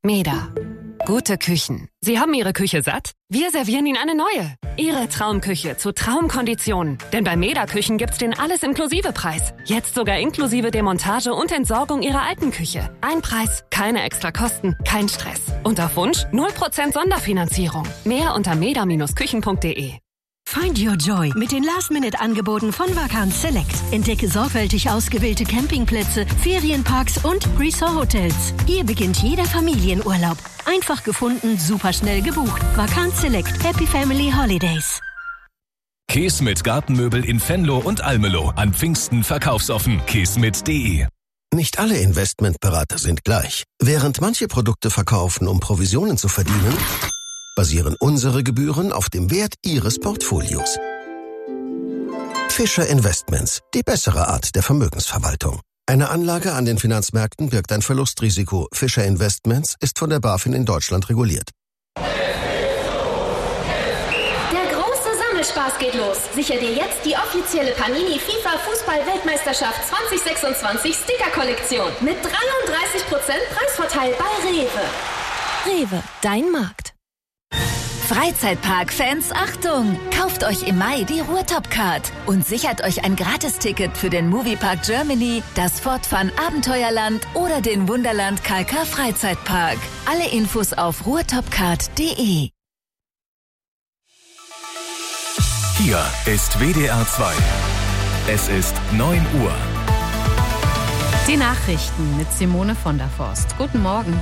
Meda. Gute Küchen. Sie haben Ihre Küche satt? Wir servieren Ihnen eine neue. Ihre Traumküche zu Traumkonditionen. Denn bei Meda Küchen gibt's den Alles-Inklusive-Preis. Jetzt sogar inklusive Demontage und Entsorgung Ihrer alten Küche. Ein Preis, keine extra Kosten, kein Stress. Und auf Wunsch 0% Sonderfinanzierung. Mehr unter meda-küchen.de. Find your joy mit den Last-Minute-Angeboten von Vacanz Select. Entdecke sorgfältig ausgewählte Campingplätze, Ferienparks und Resort-Hotels. Hier beginnt jeder Familienurlaub. Einfach gefunden, superschnell gebucht. Vacanz Select. Happy Family Holidays. Kesmet Gartenmöbel in Venlo und Almelo. An Pfingsten verkaufsoffen. kesmet.de. Nicht alle Investmentberater sind gleich. Während manche Produkte verkaufen, um Provisionen zu verdienen, basieren unsere Gebühren auf dem Wert Ihres Portfolios. Fischer Investments, die bessere Art der Vermögensverwaltung. Eine Anlage an den Finanzmärkten birgt ein Verlustrisiko. Fischer Investments ist von der BaFin in Deutschland reguliert. Der große Sammelspaß geht los. Sichere dir jetzt die offizielle Panini FIFA Fußball-Weltmeisterschaft 2026 Sticker-Kollektion mit 33% Preisvorteil bei Rewe. Rewe, dein Markt. Freizeitpark-Fans, Achtung! Kauft euch im Mai die Ruhrtop-Card und sichert euch ein Gratisticket für den Moviepark Germany, das Fort Fun Abenteuerland oder den Wunderland KK Freizeitpark. Alle Infos auf ruhrtopcard.de. Hier ist WDR 2. Es ist 9 Uhr. Die Nachrichten mit Simone von der Forst. Guten Morgen.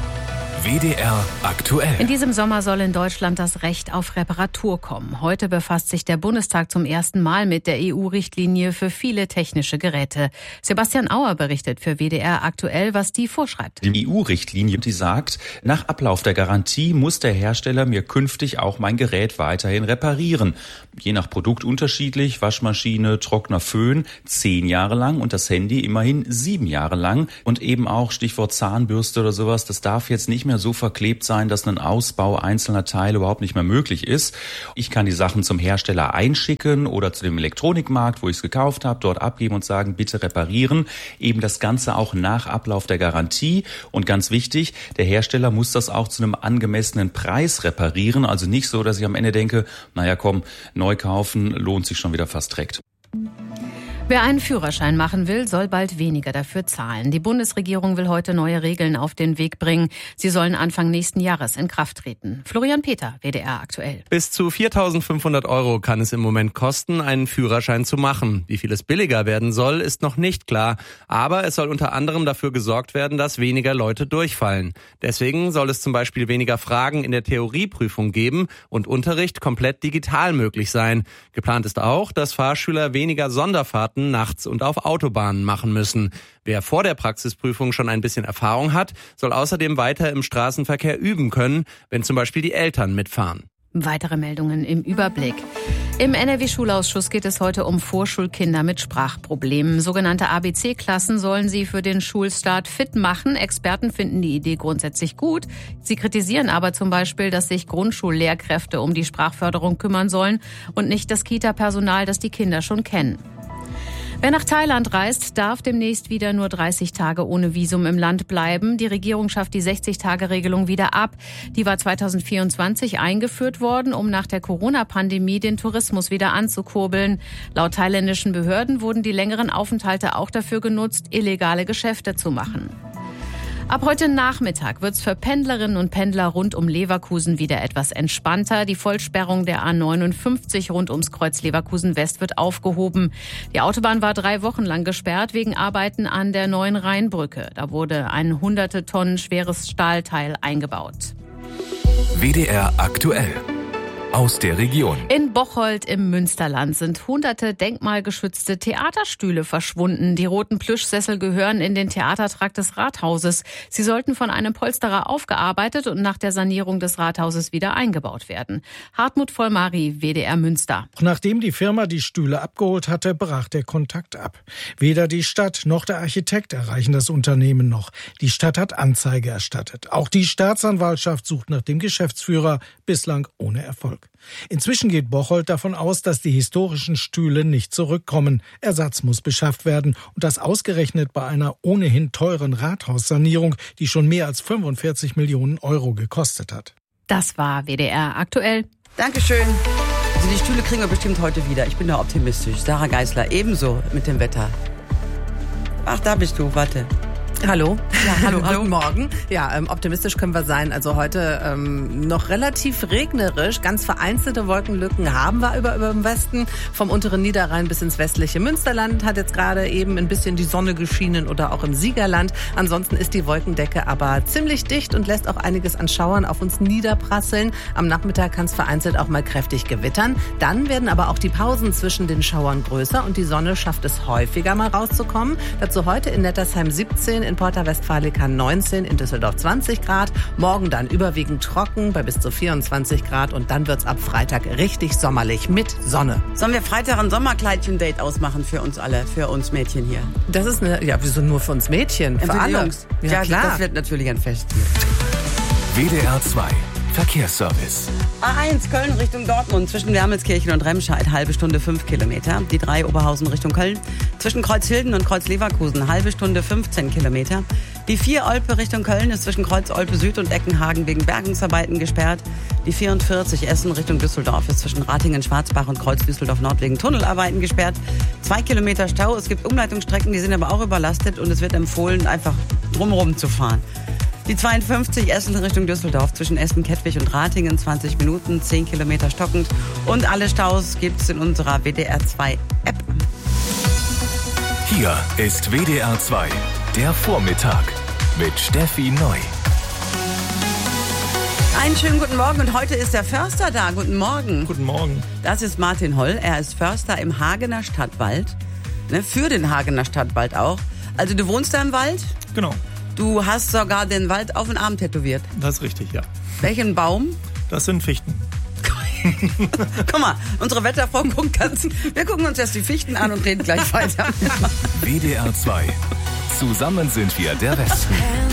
WDR aktuell. In diesem Sommer soll in Deutschland das Recht auf Reparatur kommen. Heute befasst sich der Bundestag zum ersten Mal mit der EU-Richtlinie für viele technische Geräte. Sebastian Auer berichtet für WDR aktuell, was die vorschreibt. Die EU-Richtlinie, die sagt, nach Ablauf der Garantie muss der Hersteller mir künftig auch mein Gerät weiterhin reparieren. Je nach Produkt unterschiedlich, Waschmaschine, Trockner, Föhn 10 Jahre lang und das Handy immerhin 7 Jahre lang. Und eben auch Stichwort Zahnbürste oder sowas, das darf jetzt nicht mehr so verklebt sein, dass ein Ausbau einzelner Teile überhaupt nicht mehr möglich ist. Ich kann die Sachen zum Hersteller einschicken oder zu dem Elektronikmarkt, wo ich es gekauft habe, dort abgeben und sagen, bitte reparieren. Eben das Ganze auch nach Ablauf der Garantie. Und ganz wichtig, der Hersteller muss das auch zu einem angemessenen Preis reparieren. Also nicht so, dass ich am Ende denke, naja komm, neu kaufen lohnt sich schon wieder fast direkt. Wer einen Führerschein machen will, soll bald weniger dafür zahlen. Die Bundesregierung will heute neue Regeln auf den Weg bringen. Sie sollen Anfang nächsten Jahres in Kraft treten. Florian Peter, WDR aktuell. Bis zu 4.500 € kann es im Moment kosten, einen Führerschein zu machen. Wie viel es billiger werden soll, ist noch nicht klar. Aber es soll unter anderem dafür gesorgt werden, dass weniger Leute durchfallen. Deswegen soll es zum Beispiel weniger Fragen in der Theorieprüfung geben und Unterricht komplett digital möglich sein. Geplant ist auch, dass Fahrschüler weniger Sonderfahrten nachts und auf Autobahnen machen müssen. Wer vor der Praxisprüfung schon ein bisschen Erfahrung hat, soll außerdem weiter im Straßenverkehr üben können, wenn zum Beispiel die Eltern mitfahren. Weitere Meldungen im Überblick. Im NRW-Schulausschuss geht es heute um Vorschulkinder mit Sprachproblemen. Sogenannte ABC-Klassen sollen sie für den Schulstart fit machen. Experten finden die Idee grundsätzlich gut. Sie kritisieren aber zum Beispiel, dass sich Grundschullehrkräfte um die Sprachförderung kümmern sollen und nicht das Kita-Personal, das die Kinder schon kennen. Wer nach Thailand reist, darf demnächst wieder nur 30 Tage ohne Visum im Land bleiben. Die Regierung schafft die 60-Tage-Regelung wieder ab. Die war 2024 eingeführt worden, um nach der Corona-Pandemie den Tourismus wieder anzukurbeln. Laut thailändischen Behörden wurden die längeren Aufenthalte auch dafür genutzt, illegale Geschäfte zu machen. Ab heute Nachmittag wird's für Pendlerinnen und Pendler rund um Leverkusen wieder etwas entspannter. Die Vollsperrung der A59 rund ums Kreuz Leverkusen West wird aufgehoben. Die Autobahn war 3 Wochen lang gesperrt wegen Arbeiten an der neuen Rheinbrücke. Da wurde ein 100 Tonnen schweres Stahlteil eingebaut. WDR aktuell. Aus der Region. In Bocholt im Münsterland sind hunderte denkmalgeschützte Theaterstühle verschwunden. Die roten Plüschsessel gehören in den Theatertrakt des Rathauses. Sie sollten von einem Polsterer aufgearbeitet und nach der Sanierung des Rathauses wieder eingebaut werden. Hartmut Vollmari, WDR Münster. Nachdem die Firma die Stühle abgeholt hatte, brach der Kontakt ab. Weder die Stadt noch der Architekt erreichen das Unternehmen noch. Die Stadt hat Anzeige erstattet. Auch die Staatsanwaltschaft sucht nach dem Geschäftsführer, bislang ohne Erfolg. Hamburg. Inzwischen geht Bocholt davon aus, dass die historischen Stühle nicht zurückkommen. Ersatz muss beschafft werden und das ausgerechnet bei einer ohnehin teuren Rathaussanierung, die schon mehr als 45 Millionen Euro gekostet hat. Das war WDR aktuell. Dankeschön. Also die Stühle kriegen wir bestimmt heute wieder. Ich bin da optimistisch. Sarah Geisler, ebenso mit dem Wetter. Ach, da bist du, warte. Hallo. Ja, hallo. Guten Morgen. Ja, optimistisch können wir sein. Also heute noch relativ regnerisch. Ganz vereinzelte Wolkenlücken haben wir über dem Westen. Vom unteren Niederrhein bis ins westliche Münsterland hat jetzt gerade eben ein bisschen die Sonne geschienen oder auch im Siegerland. Ansonsten ist die Wolkendecke aber ziemlich dicht und lässt auch einiges an Schauern auf uns niederprasseln. Am Nachmittag kann es vereinzelt auch mal kräftig gewittern. Dann werden aber auch die Pausen zwischen den Schauern größer und die Sonne schafft es häufiger mal rauszukommen. Dazu heute in Nettersheim 17, in Porta Westfalica 19, in Düsseldorf 20 Grad. Morgen dann überwiegend trocken bei bis zu 24 Grad und dann wird's ab Freitag richtig sommerlich mit Sonne. Sollen wir Freitag ein Sommerkleidchen-Date ausmachen für uns alle, für uns Mädchen hier? Das ist wieso nur für uns Mädchen? Für alle Jungs. Ja, klar. Das wird natürlich ein Fest hier. WDR 2 Verkehrsservice. A1 Köln Richtung Dortmund zwischen Wermelskirchen und Remscheid, halbe Stunde 5 Kilometer. Die 3 Oberhausen Richtung Köln zwischen Kreuzhilden und Kreuz-Leverkusen, halbe Stunde 15 Kilometer. Die 4 Olpe Richtung Köln ist zwischen Kreuz Olpe Süd und Eckenhagen wegen Bergungsarbeiten gesperrt. Die 44 Essen Richtung Düsseldorf ist zwischen Ratingen-Schwarzbach und Kreuz Düsseldorf Nord wegen Tunnelarbeiten gesperrt. 2 Kilometer Stau. Es gibt Umleitungsstrecken, die sind aber auch überlastet und es wird empfohlen, einfach drumherum zu fahren. Die 52 Essen Richtung Düsseldorf zwischen Essen-Kettwig und Ratingen, 20 Minuten, 10 Kilometer stockend. Und alle Staus gibt's in unserer WDR 2 App. Hier ist WDR 2, der Vormittag mit Steffi Neu. Einen schönen guten Morgen und heute ist der Förster da. Guten Morgen. Guten Morgen. Das ist Martin Holl. Er ist Förster im Hagener Stadtwald. Für den Hagener Stadtwald auch. Also du wohnst da im Wald? Genau. Du hast sogar den Wald auf den Arm tätowiert. Das ist richtig, ja. Welchen Baum? Das sind Fichten. Guck mal, unsere Wetterfrau guckt ganz... Wir gucken uns erst die Fichten an und reden gleich weiter. WDR 2. Zusammen sind wir der Westen.